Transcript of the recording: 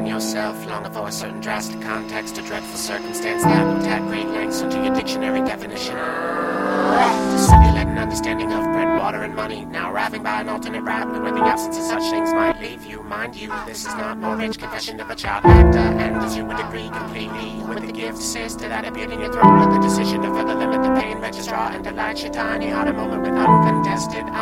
find yourself longing for a certain drastic context, a dreadful circumstance that will tag great lengths into your dictionary definition. To simulate an understanding of bread, water, and money, now arriving by an alternate route where the absence of such things might leave you. Mind you, this is not Mortgage Confession of a Child Actor, and as you would agree completely with the gift assist to that appeared in your throat, with the decision to further limit the pain registrar and delight your tiny heart a moment with uncontested